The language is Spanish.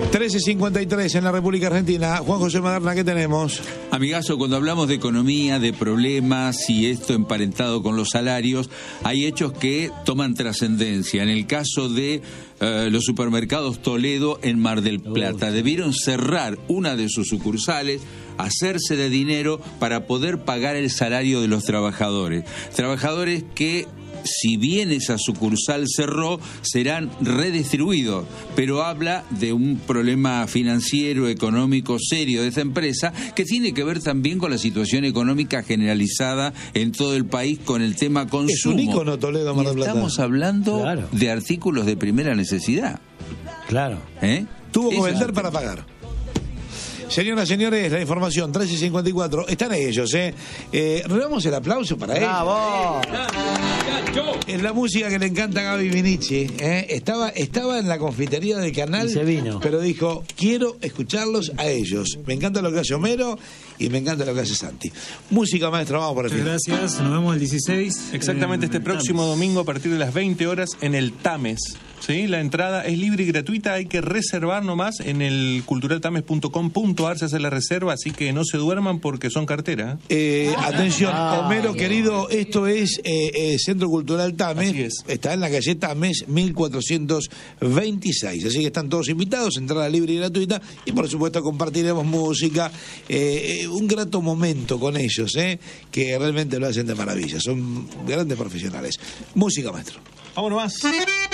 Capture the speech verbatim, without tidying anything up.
trece cincuenta y tres en la República Argentina. Juan José Maderna, ¿qué tenemos? Amigazo, cuando hablamos de economía, de problemas y esto emparentado con los salarios, hay hechos que toman trascendencia. En el caso de uh, los supermercados Toledo en Mar del Plata, debieron cerrar una de sus sucursales, hacerse de dinero para poder pagar el salario de los trabajadores. Trabajadores que, si bien esa sucursal cerró, serán redistribuidos, pero habla de un problema financiero, económico serio de esta empresa, que tiene que ver también con la situación económica generalizada en todo el país con el tema consumo. Es un ícono Toledo, Mar del Plata. Estamos hablando claro. de artículos de primera necesidad. Claro. ¿Eh? Tuvo que Eso. vender para pagar. Señoras, señores, la información, trece cincuenta y cuatro, están ellos, ¿eh? eh Renovamos el aplauso para ellos. ¡Bravo! Es la música que le encanta a Gaby Vinici, ¿eh? Estaba, estaba en la confitería del canal, Y se vino. pero dijo, quiero escucharlos a ellos. Me encanta lo que hace Homero y me encanta lo que hace Santi. Música, maestro, vamos por el Muchas final. gracias, nos vemos el dieciséis. Exactamente, en este próximo Tames. domingo a partir de las veinte horas en el Tames. ¿Sí? La entrada es libre y gratuita, hay que reservar nomás en el cultural tames punto com punto ar, se hace la reserva, así que no se duerman porque son cartera. Eh, atención, Ah, Homero bien. querido, esto es eh, eh, Centro Cultural Tames. Así es. Está en la calle Tames mil cuatrocientos veintiséis, así que están todos invitados, entrada libre y gratuita, y por supuesto compartiremos música, eh, eh, un grato momento con ellos, eh, que realmente lo hacen de maravilla, son grandes profesionales. Música, maestro. Vámonos más.